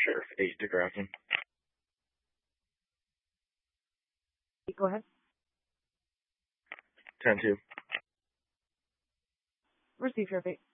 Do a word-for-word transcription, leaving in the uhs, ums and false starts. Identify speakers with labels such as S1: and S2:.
S1: Sheriff eight to Grafton.
S2: Go ahead.
S1: ten two.
S2: Receive, Sheriff eight.